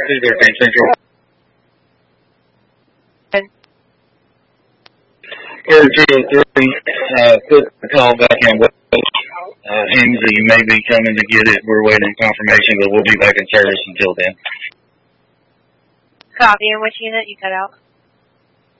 213 Central. Or 203, put the call back in. Hensley may be coming to get it. We're waiting confirmation, but we'll be back in service until then. Copy. And which unit you cut out?